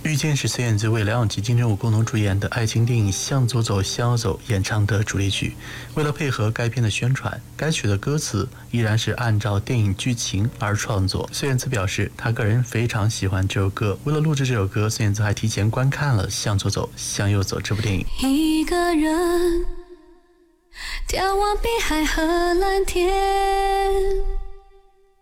遇见是孙燕姿为梁咏琪、金城武共同主演的爱情电影《向左走，向右走》演唱的主题曲。为了配合该片的宣传，该曲的歌词依然是按照电影剧情而创作。孙燕姿表示，她个人非常喜欢这首歌。为了录制这首歌，孙燕姿还提前观看了《向左走，向右走》这部电影。 一个人眺望碧海和蓝天，